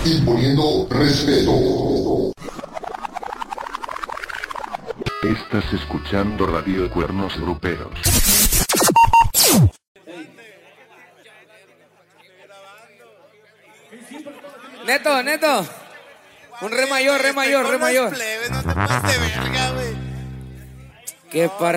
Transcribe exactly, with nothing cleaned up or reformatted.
imponiendo respeto. Estás escuchando Radio Cuernos Gruperos. Neto, Neto. Un re mayor, re mayor, re mayor. Plebes, no te pases de verga, güey. Qué par